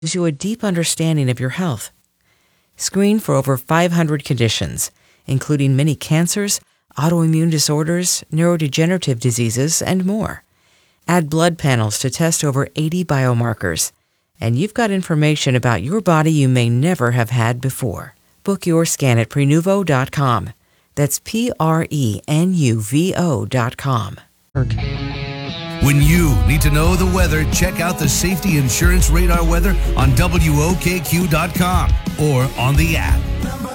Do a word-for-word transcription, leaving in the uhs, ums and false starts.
gives you a deep understanding of your health. Screen for over five hundred conditions, including many cancers, autoimmune disorders, neurodegenerative diseases, and more. Add blood panels to test over eighty biomarkers, and you've got information about your body you may never have had before. Book your scan at Prenuvo dot com. That's P R E N U V O dot com. When you need to know the weather, check out the Safety Insurance Radar weather on W O K Q dot com or on the app.